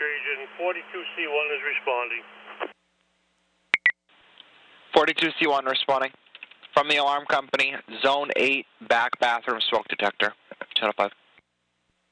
Agent 42C1 is responding. 42C1 responding. From the alarm company, Zone 8, back bathroom smoke detector. Channel 5.